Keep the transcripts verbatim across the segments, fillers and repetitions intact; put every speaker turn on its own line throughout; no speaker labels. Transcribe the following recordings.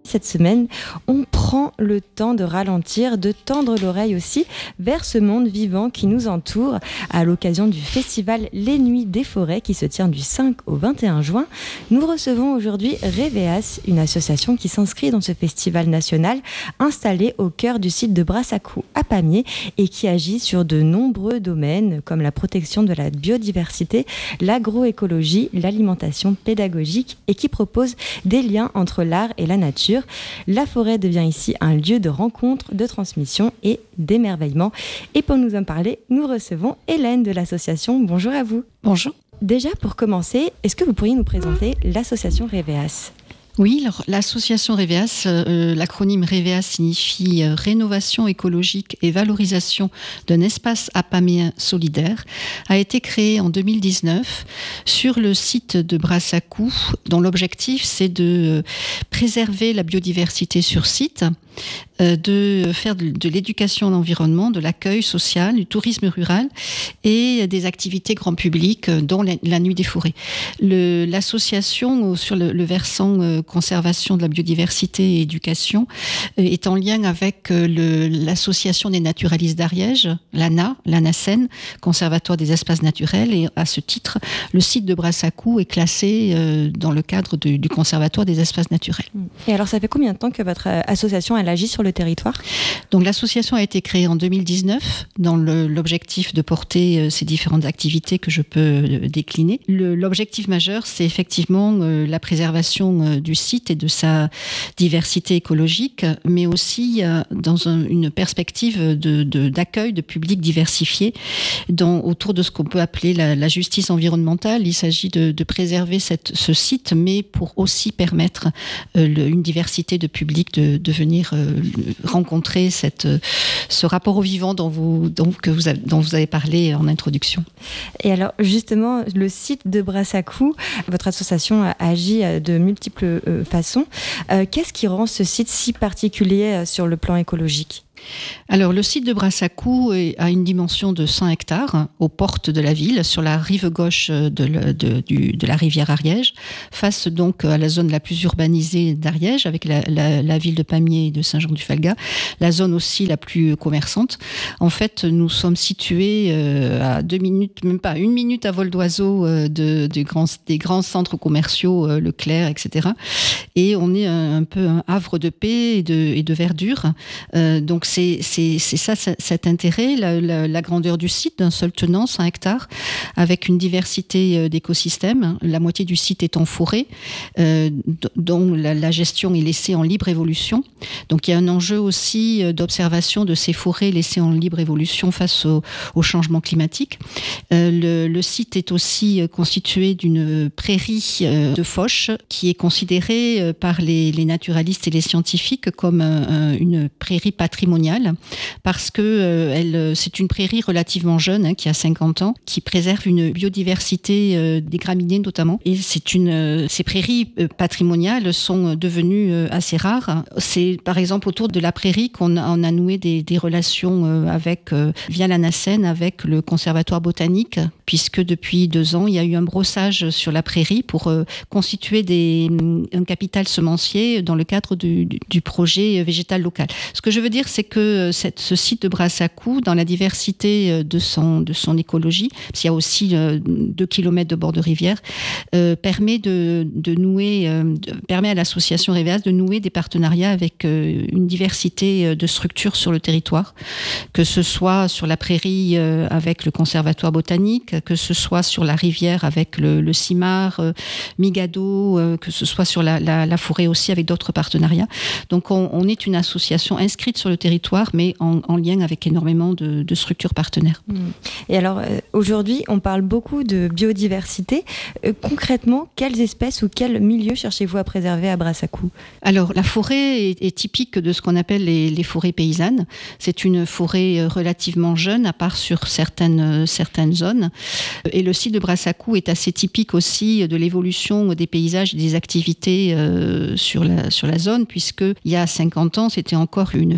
cette semaine, on prend le temps de ralentir, de tendre l'oreille aussi vers ce monde vivant qui nous entoure à l'occasion du festival Les Nuits des Forêts qui se tient du cinq au vingt et un juin. Nous recevons aujourd'hui Reveas, une association qui s'inscrit dans ce festival national installé au cœur du site de Brassacou à Pamiers et qui agit sur de nombreux domaines comme la protection de la biodiversité, l'agroécologie, l'alimentation pédagogique et qui propose des liens entre l'art et la nature. La forêt devient ici un lieu de rencontre, de transmission et d'émerveillement. Et pour nous en parler, nous recevons Hélène de l'association. Bonjour à vous.
Bonjour.
Déjà, pour commencer, est-ce que vous pourriez nous présenter l'association Reveas ?
Oui, alors, l'association Reveas, euh, l'acronyme Reveas signifie euh, Rénovation écologique et valorisation d'un espace apamien solidaire, a été créée en deux mille dix-neuf sur le site de Brassacou, dont l'objectif c'est de préserver la biodiversité sur site, euh, de faire de, de l'éducation à l'environnement, de l'accueil social, du tourisme rural et des activités grand public, euh, dont la, la Nuit des Forêts. Le, l'association, sur le, le versant euh, conservation de la biodiversité et éducation, euh, est en lien avec euh, le, l'association des naturalistes d'Ariège, l'A N A, l'ANACEN, Conservatoire des espaces naturels, et à ce titre, le site de Brassacou est classé euh, dans le cadre de, du Conservatoire des espaces naturels.
Et alors, ça fait combien de temps que votre association elle agit sur le territoire ?
Donc, l'association a été créée en deux mille dix-neuf dans le, l'objectif de porter euh, ces différentes activités que je peux euh, décliner. Le, l'objectif majeur, c'est effectivement euh, la préservation euh, du site et de sa diversité écologique, mais aussi euh, dans un, une perspective de, de, d'accueil de publics diversifiés dans, autour de ce qu'on peut appeler la, la justice environnementale. Il s'agit de, de préserver cette, ce site, mais pour aussi permettre euh, le, une diversité de publics de, de venir euh, rencontrer cette, ce rapport au vivant dont vous, dont, que vous avez, dont vous avez parlé en introduction.
Et alors, justement, le site de Brassacou, votre association agit de multiples euh, façons. Euh, qu'est-ce qui rend ce site si particulier sur le plan écologique ?
Alors, le site de Brassacou a une dimension de cent hectares aux portes de la ville, sur la rive gauche de, le, de, du, de la rivière Ariège, face donc à la zone la plus urbanisée d'Ariège, avec la, la, la ville de Pamiers et de Saint-Jean-du-Falga, la zone aussi la plus commerçante. En fait, nous sommes situés à deux minutes, même pas une minute à vol d'oiseau de, de grands, des grands centres commerciaux, Leclerc, et cetera. Et on est un, un peu un havre de paix et de, et de verdure. Euh, donc, C'est, c'est, c'est ça, cet intérêt, la, la, la grandeur du site d'un seul tenant, cinq hectares, avec une diversité d'écosystèmes. La moitié du site est en forêt, euh, dont la, la gestion est laissée en libre évolution. Donc il y a un enjeu aussi d'observation de ces forêts laissées en libre évolution face au, au changement climatique. Euh, le, le site est aussi constitué d'une prairie de fauche qui est considérée par les, les naturalistes et les scientifiques comme un, une prairie patrimoniale, parce que euh, elle, c'est une prairie relativement jeune, hein, qui a cinquante ans, qui préserve une biodiversité euh, des graminées notamment. Et c'est une, euh, ces prairies euh, patrimoniales sont devenues euh, assez rares. C'est par exemple autour de la prairie qu'on a, on a noué des, des relations euh, avec, euh, via l'ANACEN avec le Conservatoire botanique, puisque depuis deux ans, il y a eu un brossage sur la prairie pour euh, constituer des, un capital semencier dans le cadre du, du projet végétal local. Ce que je veux dire, c'est que cette, ce site de Brassacou, dans la diversité de son, de son écologie, parce qu'il y a aussi euh, deux kilomètres de bord de rivière, euh, permet, de, de nouer, euh, de, permet à l'association Reveas de nouer des partenariats avec euh, une diversité de structures sur le territoire, que ce soit sur la prairie euh, avec le Conservatoire botanique, que ce soit sur la rivière avec le, le CIMAR, euh, Migado, euh, que ce soit sur la, la, la forêt aussi avec d'autres partenariats. Donc on, on est une association inscrite sur le territoire, mais en, en lien avec énormément de, de structures partenaires.
Et alors, euh, aujourd'hui, on parle beaucoup de biodiversité. Euh, concrètement, quelles espèces ou quels milieux cherchez-vous à préserver à Brassacou ?
Alors, la forêt est, est typique de ce qu'on appelle les, les forêts paysannes. C'est une forêt relativement jeune, à part sur certaines, certaines zones. Et le site de Brassacou est assez typique aussi de l'évolution des paysages et des activités euh, sur, la, sur la zone, puisqu'il y a cinquante ans, c'était encore une ferme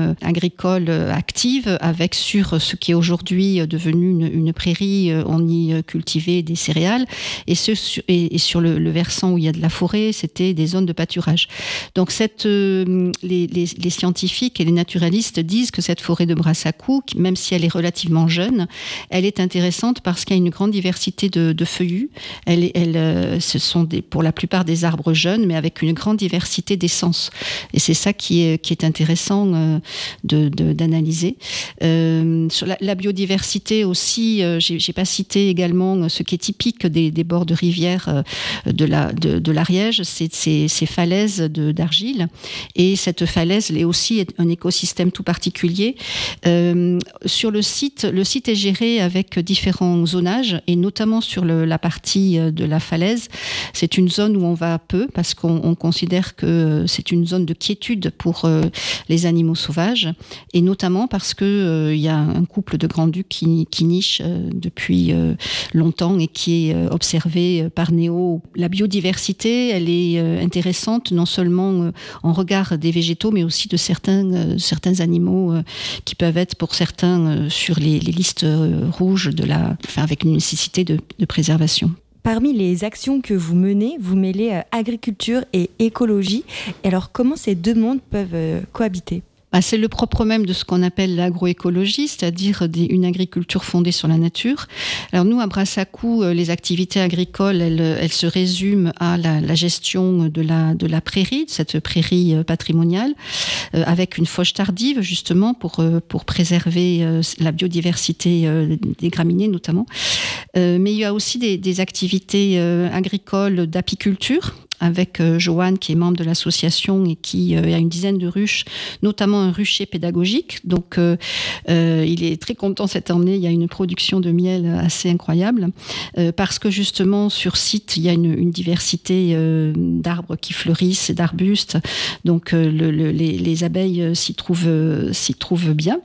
euh, agricole active, avec sur ce qui est aujourd'hui devenu une, une prairie, on y cultivait des céréales, et, ce, et, et sur le, le versant où il y a de la forêt, c'était des zones de pâturage. Donc cette, euh, les, les, les scientifiques et les naturalistes disent que cette forêt de Brassacoux, même si elle est relativement jeune, elle est intéressante parce qu'il y a une grande diversité de, de feuillus. Elle, elle, euh, ce sont des, pour la plupart des arbres jeunes, mais avec une grande diversité d'essences. Et c'est ça qui est, qui est intéressant euh, de, de, d'analyser. Euh, sur la, la biodiversité aussi, euh, j'ai, j'ai pas cité également ce qui est typique des, des bords de rivière euh, de, la, de, de l'Ariège, c'est ces, ces falaises de, d'argile. Et cette falaise est aussi un écosystème tout particulier. Euh, sur le site, le site est géré avec différents zonages, et notamment sur le, la partie de la falaise. C'est une zone où on va peu, parce qu'on on considère que c'est une zone de quiétude pour euh, les animaux sauvages, et notamment parce qu'il euh, y a un couple de grands-ducs qui, qui niche euh, depuis euh, longtemps et qui est euh, observé par Néo. La biodiversité, elle est euh, intéressante, non seulement euh, en regard des végétaux, mais aussi de certains, euh, certains animaux euh, qui peuvent être pour certains euh, sur les, les listes euh, rouges, de la, enfin, avec une nécessité de, de préservation.
Parmi les actions que vous menez, vous mêlez euh, agriculture et écologie. Alors, comment ces deux mondes peuvent euh, cohabiter ?
Ah, c'est le propre même de ce qu'on appelle l'agroécologie, c'est-à-dire des, une agriculture fondée sur la nature. Alors nous, à Brassacoux, les activités agricoles, elles, elles se résument à la, la gestion de la, de la prairie, de cette prairie patrimoniale, euh, avec une fauche tardive, justement, pour, pour préserver euh, la biodiversité euh, des graminées, notamment. Euh, mais il y a aussi des, des activités euh, agricoles d'apiculture, avec euh, Joanne, qui est membre de l'association et qui euh, a une dizaine de ruches, notamment un rucher pédagogique. Donc, euh, euh, il est très content cette année. Il y a une production de miel assez incroyable, euh, parce que justement, sur site, il y a une, une diversité euh, d'arbres qui fleurissent et d'arbustes. Donc, euh, le, le, les, les abeilles s'y trouvent, euh, s'y trouvent bien.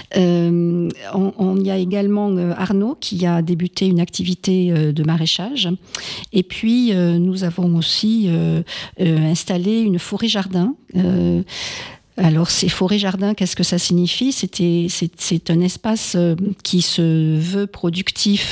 Euh, on, on y a également euh, Arnaud, qui a débuté une activité euh, de maraîchage. Et puis, euh, nous avons aussi Euh, euh, installer une forêt-jardin. Euh, Alors, ces forêts-jardins, qu'est-ce que ça signifie ? C'était, c'est, c'est un espace euh, qui se veut productif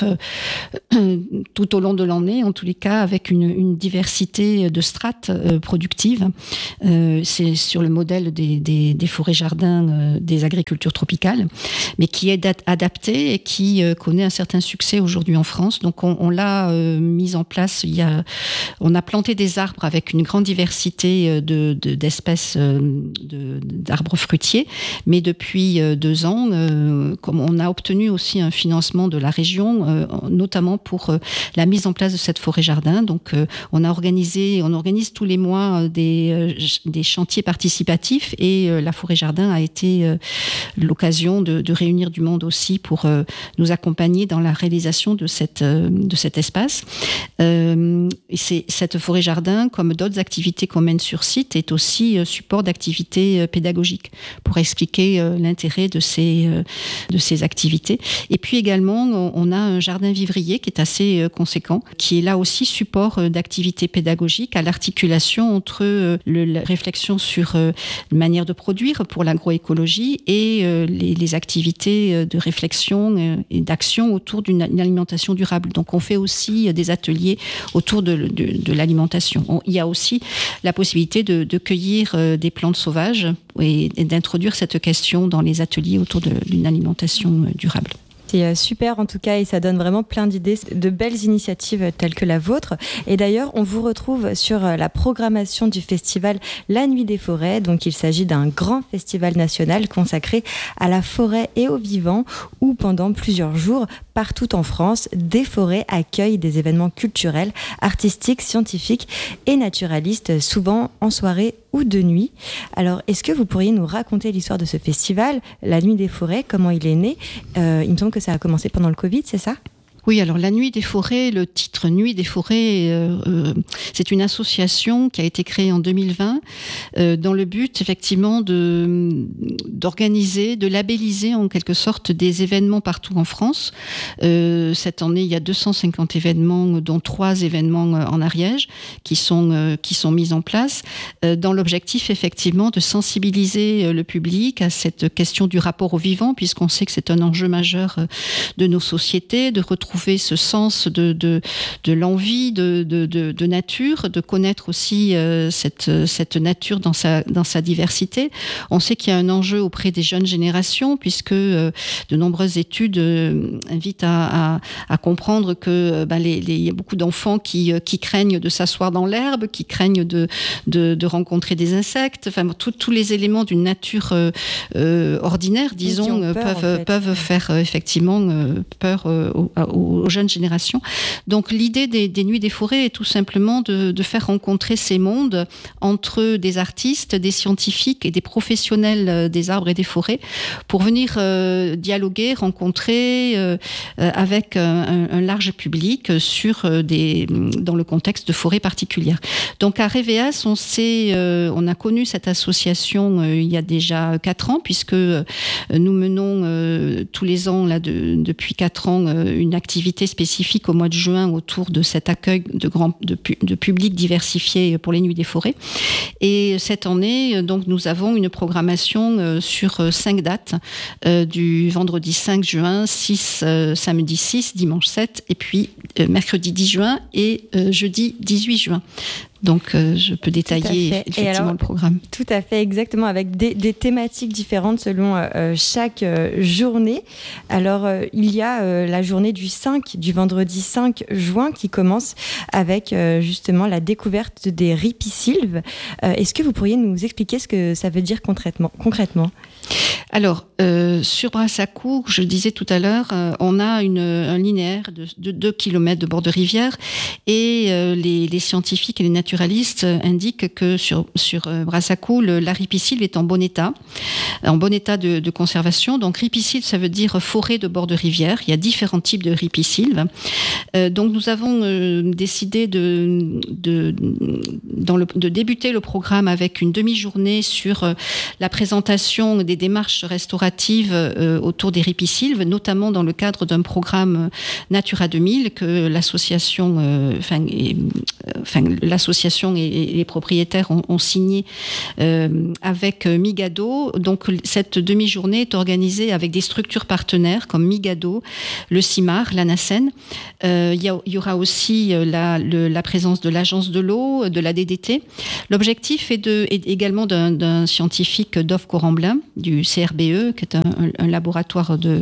euh, tout au long de l'année, en tous les cas, avec une, une diversité de strates euh, productives. Euh, c'est sur le modèle des, des, des forêts-jardins euh, des agricultures tropicales, mais qui est adapté et qui euh, connaît un certain succès aujourd'hui en France. Donc, on, on l'a euh, mis en place. Il y a, on a planté des arbres avec une grande diversité de, de, d'espèces euh, de d'arbres fruitiers, mais depuis euh, deux ans, euh, comme on a obtenu aussi un financement de la région, euh, notamment pour euh, la mise en place de cette forêt-jardin. Donc, euh, on a organisé, on organise tous les mois euh, des, euh, des chantiers participatifs, et euh, la forêt-jardin a été euh, l'occasion de, de réunir du monde aussi pour euh, nous accompagner dans la réalisation de, cette, euh, de cet espace. Euh, et c'est, cette forêt-jardin, comme d'autres activités qu'on mène sur site, est aussi euh, support d'activités euh, pédagogique, pour expliquer euh, l'intérêt de ces, euh, de ces activités. Et puis également, on, on a un jardin vivrier qui est assez euh, conséquent, qui est là aussi support euh, d'activités pédagogiques, à l'articulation entre euh, le, la réflexion sur euh, une manière de produire pour l'agroécologie et euh, les, les activités euh, de réflexion euh, et d'action autour d'une alimentation durable. Donc on fait aussi euh, des ateliers autour de, de, de l'alimentation. On, il y a aussi la possibilité de, de cueillir euh, des plantes sauvages et d'introduire cette question dans les ateliers autour de, d'une alimentation durable.
C'est super en tout cas, et ça donne vraiment plein d'idées, de belles initiatives telles que la vôtre. Et d'ailleurs, on vous retrouve sur la programmation du festival La Nuit des Forêts. Donc il s'agit d'un grand festival national consacré à la forêt et au vivant, où pendant plusieurs jours, partout en France, des forêts accueillent des événements culturels, artistiques, scientifiques et naturalistes, souvent en soirée ou de nuit. Alors, est-ce que vous pourriez nous raconter l'histoire de ce festival, La Nuit des Forêts, comment il est né ? euh, Il me semble que ça a commencé pendant le Covid, c'est ça ?
Oui, alors la Nuit des forêts, le titre Nuit des forêts, euh, euh, c'est une association qui a été créée en deux mille vingt euh, dans le but effectivement de, d'organiser, de labelliser en quelque sorte des événements partout en France. Euh, cette année, il y a deux cent cinquante événements, dont trois événements en Ariège qui sont, euh, qui sont mis en place euh, dans l'objectif effectivement de sensibiliser le public à cette question du rapport au vivant, puisqu'on sait que c'est un enjeu majeur de nos sociétés, de retrouver ce sens de, de, de l'envie de, de, de, de nature, de connaître aussi euh, cette, cette nature dans sa, dans sa diversité. On sait qu'il y a un enjeu auprès des jeunes générations, puisque euh, de nombreuses études euh, invitent à, à, à comprendre que ben, les, les, il y a beaucoup d'enfants qui, qui craignent de s'asseoir dans l'herbe, qui craignent de, de, de rencontrer des insectes, enfin, tous les éléments d'une nature euh, euh, ordinaire, disons, peur, peuvent, en fait. peuvent faire euh, effectivement euh, peur euh, aux, aux aux jeunes générations. Donc l'idée des, des Nuits des forêts est tout simplement de, de faire rencontrer ces mondes entre des artistes, des scientifiques et des professionnels des arbres et des forêts pour venir euh, dialoguer, rencontrer euh, avec un, un large public sur des, dans le contexte de forêts particulières. Donc à Révéas, on, sait, euh, on a connu cette association euh, il y a déjà quatre ans, puisque euh, nous menons euh, tous les ans, là, de, depuis quatre ans, euh, une activité spécifique au mois de juin autour de cet accueil de, grand, de, de public diversifié pour les Nuits des forêts. Et cette année, donc, nous avons une programmation sur cinq dates, euh, du vendredi cinq juin, six, euh, samedi six, dimanche sept, et puis euh, mercredi dix juin et euh, jeudi dix-huit juin. Donc, euh, je peux détailler effectivement alors, le programme.
Tout à fait, exactement, avec des, des thématiques différentes selon euh, chaque euh, journée. Alors, euh, il y a euh, la journée du cinq, du vendredi cinq juin, qui commence avec euh, justement la découverte des ripisylves. Euh, est-ce que vous pourriez nous expliquer ce que ça veut dire concrètement, concrètement ?
Alors, euh, sur Brassacourt, je le disais tout à l'heure, euh, on a une, un linéaire de, de deux kilomètres de bord de rivière et euh, les, les scientifiques et les naturalistes indiquent que sur, sur euh, Brassacourt, le, la ripisylve est en bon état, en bon état de, de conservation. Donc, ripisylve, ça veut dire forêt de bord de rivière. Il y a différents types de ripisylves. Euh, donc, nous avons euh, décidé de, de, dans le, de débuter le programme avec une demi-journée sur euh, la présentation des démarches restauratives euh, autour des ripisylves, notamment dans le cadre d'un programme Natura deux mille que l'association, euh, enfin, et, enfin, l'association et, et les propriétaires ont, ont signé euh, avec Migado. Donc cette demi-journée est organisée avec des structures partenaires comme Migado, le CIMAR, l'ANACEN. Euh, il, y a, il y aura aussi la, le, la présence de l'Agence de l'eau, de la D D T. L'objectif est, de, est également d'un, d'un scientifique Dov Coramblin, du C R B E, qui est un, un laboratoire de,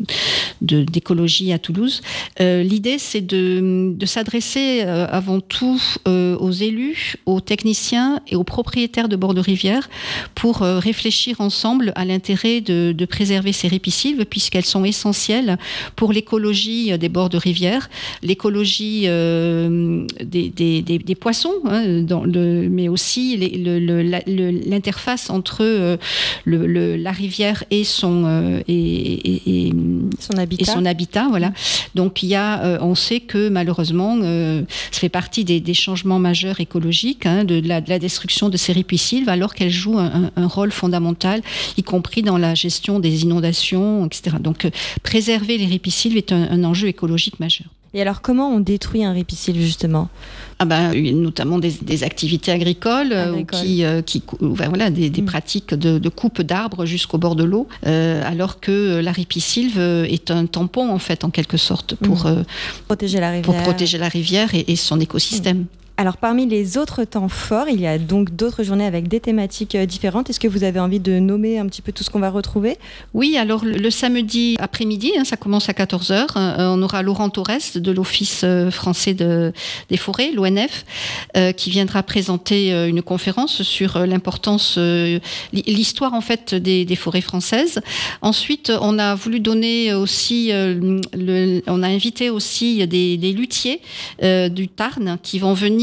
de, d'écologie à Toulouse. Euh, l'idée, c'est de, de s'adresser euh, avant tout euh, aux élus, aux techniciens et aux propriétaires de bords de rivière pour euh, réfléchir ensemble à l'intérêt de, de préserver ces ripisylves, puisqu'elles sont essentielles pour l'écologie des bords de rivière, l'écologie euh, des, des, des, des poissons, hein, dans le, mais aussi les, le, le, la, le, l'interface entre euh, le, le, la rivière et son, euh, et, et, et,
son habitat.
Et son habitat, voilà. Donc il y a, euh, on sait que malheureusement, euh, ça fait partie des, des changements majeurs écologiques, hein, de, de, la, de la destruction de ces ripisylves, alors qu'elles jouent un, un rôle fondamental, y compris dans la gestion des inondations, et cetera. Donc euh, préserver les ripisylves est un, un enjeu écologique majeur.
Et alors, comment on détruit un ripisylve, justement ?
Ah ben, notamment des, des activités agricoles, Agricole. qui, euh, qui, ben voilà, des, des mmh. pratiques de, de coupe d'arbres jusqu'au bord de l'eau, euh, alors que la ripisylve est un tampon, en fait, en quelque sorte, pour, mmh. euh,
protéger la rivière,
pour protéger la rivière et, et son écosystème. Mmh.
Alors, parmi les autres temps forts, il y a donc d'autres journées avec des thématiques différentes. Est-ce que vous avez envie de nommer un petit peu tout ce qu'on va retrouver ?
Oui, alors le, le samedi après-midi, hein, ça commence à quatorze heures, euh, on aura Laurent Torres de l'Office français de, des forêts, l'O N F, euh, qui viendra présenter euh, une conférence sur euh, l'importance, euh, l'histoire en fait des, des forêts françaises. Ensuite, on a voulu donner aussi, euh, le, on a invité aussi des, des luthiers euh, du Tarn qui vont venir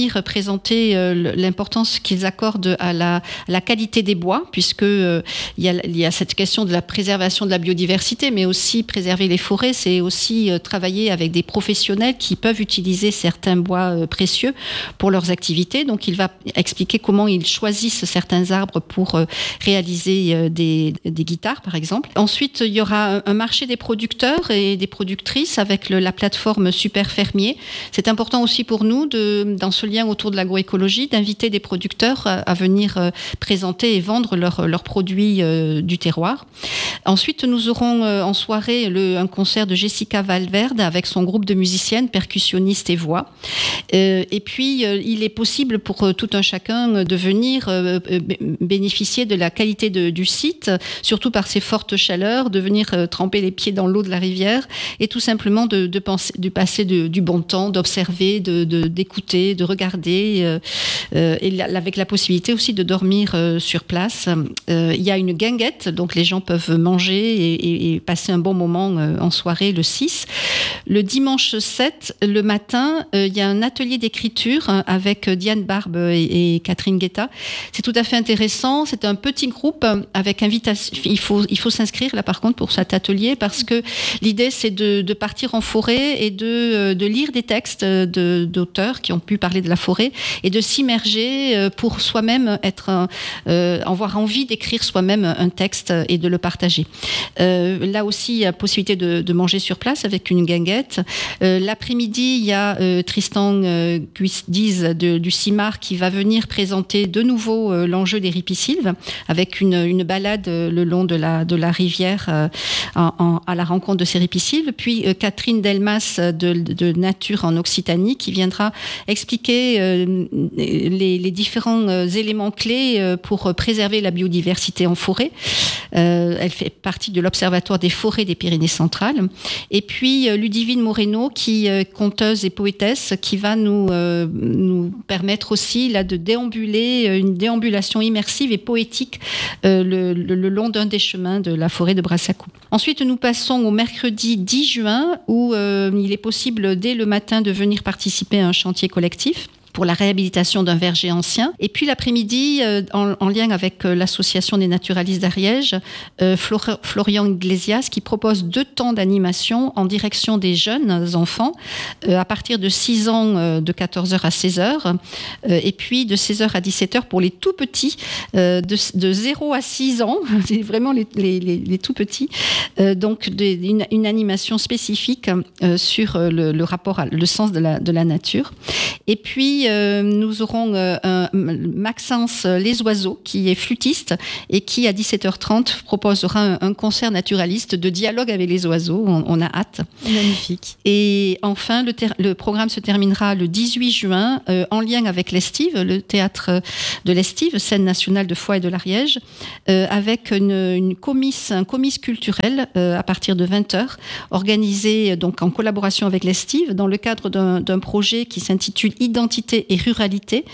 venir présenter euh, l'importance qu'ils accordent à la, à la qualité des bois, puisque euh, il y a, il y a cette question de la préservation de la biodiversité, mais aussi préserver les forêts, c'est aussi euh, travailler avec des professionnels qui peuvent utiliser certains bois euh, précieux pour leurs activités. Donc, il va expliquer comment ils choisissent certains arbres pour euh, réaliser euh, des, des guitares, par exemple. Ensuite, il y aura un marché des producteurs et des productrices avec le, la plateforme Super Fermier. C'est important aussi pour nous, de, dans ce lien autour de l'agroécologie, d'inviter des producteurs à, à venir euh, présenter et vendre leurs leurs produits euh, du terroir. Ensuite, nous aurons euh, en soirée le, un concert de Jessica Valverde avec son groupe de musiciennes, percussionnistes et voix. Euh, et puis, euh, il est possible pour euh, tout un chacun de venir euh, bénéficier de la qualité de, du site, surtout par ces fortes chaleurs, de venir euh, tremper les pieds dans l'eau de la rivière et tout simplement de, de, penser, de passer de, du bon temps, d'observer, de, de, d'écouter, de regarder, euh, euh, et la, avec la possibilité aussi de dormir euh, sur place. Euh, il y a une guinguette, donc les gens peuvent manger et, et, et passer un bon moment euh, en soirée le six. Le dimanche sept, le matin, euh, il y a un atelier d'écriture hein, avec Diane Barbe et, et Catherine Guetta. C'est tout à fait intéressant. C'est un petit groupe avec invitation. Il faut, il faut s'inscrire là par contre pour cet atelier parce que l'idée c'est de, de partir en forêt et de, de lire des textes de, d'auteurs qui ont pu parler de la forêt et de s'immerger pour soi-même être, euh, avoir envie d'écrire soi-même un texte et de le partager. Euh, là aussi, il y a possibilité de, de manger sur place avec une guinguette. Euh, l'après-midi, il y a euh, Tristan euh, Guisdiz de, du CIMAR qui va venir présenter de nouveau euh, l'enjeu des ripisylves avec une, une balade euh, le long de la, de la rivière euh, en, en, à la rencontre de ces ripisylves. Puis euh, Catherine Delmas de, de Nature en Occitanie qui viendra expliquer euh, les, les différents euh, éléments clés euh, pour préserver la biodiversité en forêt. Euh, elle fait partie de l'Observatoire des forêts des Pyrénées centrales. Et puis euh, Ludivine Moreno, qui est conteuse et poétesse, qui va nous, euh, nous permettre aussi là, de déambuler, une déambulation immersive et poétique euh, le, le, le long d'un des chemins de la forêt de Brassacou. Ensuite, nous passons au mercredi dix juin, où euh, il est possible dès le matin de venir participer à un chantier collectif pour la réhabilitation d'un verger ancien. Et puis l'après-midi, euh, en, en lien avec euh, l'association des naturalistes d'Ariège, euh, Flor- Florian Iglesias, qui propose deux temps d'animation en direction des jeunes enfants, euh, à partir de six ans, euh, de quatorze heures à seize heures, euh, et puis de seize heures à dix-sept heures pour les tout petits, euh, de, de zéro à six ans, c'est vraiment les, les, les, les tout petits, euh, donc de, une, une animation spécifique euh, sur le, le rapport, à, le sens de la, de la nature. Et puis, Euh, nous aurons euh, un, Maxence Les Oiseaux, qui est flûtiste et qui, à dix-sept heures trente, proposera un, un concert naturaliste de dialogue avec les oiseaux. On, on a hâte.
Magnifique.
Et enfin, le, ter- le programme se terminera le dix-huit juin, euh, en lien avec l'Estive, le théâtre de l'Estive, scène nationale de Foix et de l'Ariège, euh, avec une, une comice, un comice culturel euh, à partir de vingt heures, organisé donc, en collaboration avec l'Estive, dans le cadre d'un, d'un projet qui s'intitule Identité et ruralité,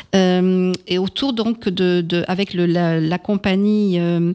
euh, et autour donc de, de avec le, la, la compagnie euh,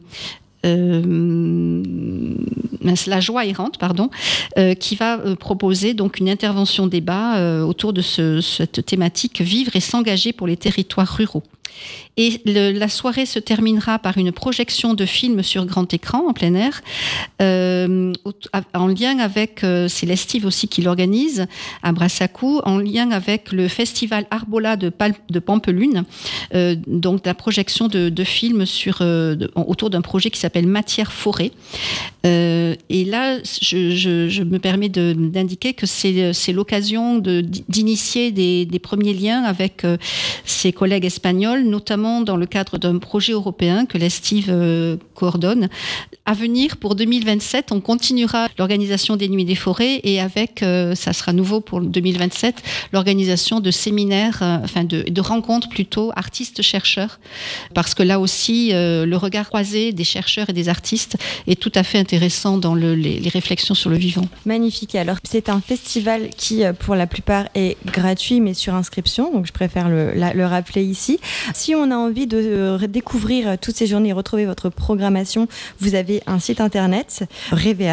euh, La Joie errante, pardon, euh, qui va euh, proposer donc une intervention débat euh, autour de ce, cette thématique vivre et s'engager pour les territoires ruraux. Et le, la soirée se terminera par une projection de films sur grand écran en plein air, euh, en lien avec, euh, c'est l'Estive aussi qui l'organise à Brassacou, en lien avec le festival Arbola de, Pal- de Pampelune, euh, donc la projection de, de films sur, euh, de, autour d'un projet qui s'appelle Matière Forêt. Euh, et là, je, je, je me permets de, d'indiquer que c'est, c'est l'occasion de, d'initier des, des premiers liens avec euh, ses collègues espagnols, notamment dans le cadre d'un projet européen que l'Estive euh, coordonne. À venir, pour deux mille vingt-sept, on continuera l'organisation des Nuits des Forêts et avec, euh, ça sera nouveau pour deux mille vingt-sept, l'organisation de séminaires, euh, enfin de, de rencontres plutôt artistes-chercheurs, parce que là aussi, euh, le regard croisé des chercheurs et des artistes est tout à fait intéressant dans le, les, les réflexions sur le vivant.
Magnifique. Alors, c'est un festival qui, pour la plupart, est gratuit, mais sur inscription, donc je préfère le, la, le rappeler ici. Si on a envie de découvrir toutes ces journées et retrouver votre programmation, vous avez un site internet, Révéas, c'est ça ?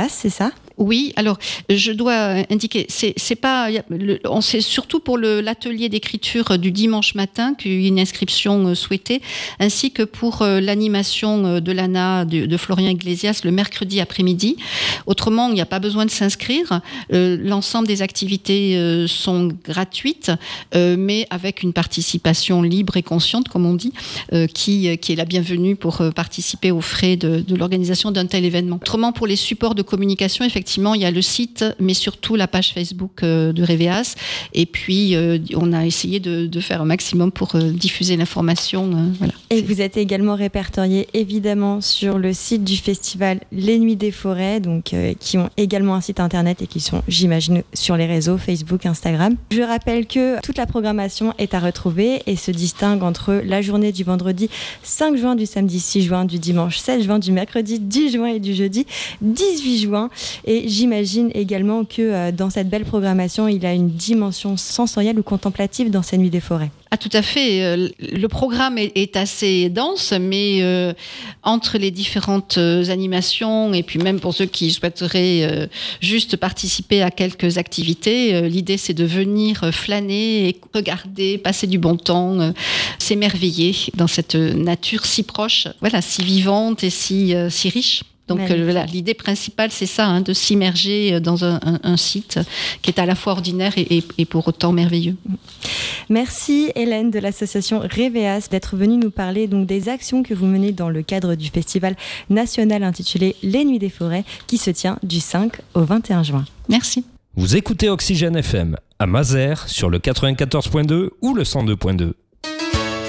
Oui, alors je dois indiquer, c'est, c'est pas, le, on sait surtout pour le, l'atelier d'écriture du dimanche matin qu'il y a une inscription souhaitée, ainsi que pour l'animation de l'A N A de, de Florian Iglesias le mercredi après-midi. Autrement, il n'y a pas besoin de s'inscrire. Euh, l'ensemble des activités euh, sont gratuites, euh, mais avec une participation libre et consciente, comme on dit, euh, qui, qui est la bienvenue pour euh, participer aux frais de, de l'organisation d'un tel événement. Autrement, pour les supports de communication, effectivement, Effectivement, il y a le site, mais surtout la page Facebook euh, de Révéas. Et puis, euh, on a essayé de, de faire un maximum pour euh, diffuser l'information. Euh, voilà.
Et vous êtes également répertorié, évidemment, sur le site du festival Les Nuits des Forêts, donc, euh, qui ont également un site internet et qui sont, j'imagine, sur les réseaux Facebook, Instagram. Je rappelle que toute la programmation est à retrouver et se distingue entre la journée du vendredi cinq juin, du samedi six juin, du dimanche sept juin, du mercredi dix juin et du jeudi dix-huit juin. Et Et j'imagine également que euh, dans cette belle programmation, il y a une dimension sensorielle ou contemplative dans ces Nuits des Forêts.
Ah, tout à fait. Le programme est, est assez dense, mais euh, entre les différentes animations, et puis même pour ceux qui souhaiteraient euh, juste participer à quelques activités, euh, l'idée c'est de venir flâner et regarder, passer du bon temps, euh, s'émerveiller dans cette nature si proche, voilà, si vivante et si, euh, si riche. Donc euh, voilà, l'idée principale, c'est ça, hein, de s'immerger dans un, un, un site qui est à la fois ordinaire et, et, et pour autant merveilleux.
Merci Hélène de l'association Révéas d'être venue nous parler donc des actions que vous menez dans le cadre du festival national intitulé Les Nuits des Forêts qui se tient du cinq au vingt et un juin.
Merci.
Vous écoutez Oxygène F M à Mazères sur le quatre-vingt-quatorze point deux ou le cent deux point deux.